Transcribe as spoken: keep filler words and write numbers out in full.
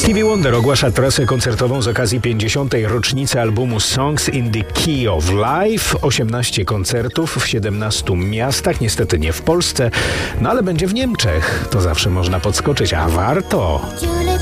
Stevie Wonder ogłasza trasę koncertową z okazji pięćdziesiątej rocznicy albumu Songs in the Key of Life. osiemnaście koncertów w siedemnastu miastach, niestety nie w Polsce, no ale będzie w Niemczech. To zawsze można podskoczyć, a warto.